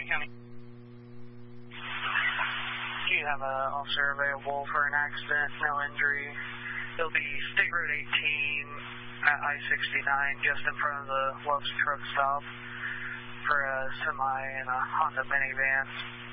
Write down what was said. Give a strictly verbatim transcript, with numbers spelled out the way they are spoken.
County County. Do you have an officer available for an accident? No injury. It'll be State Road eighteen at I sixty-nine, just in front of the Love's Truck Stop, for a semi and a Honda minivan.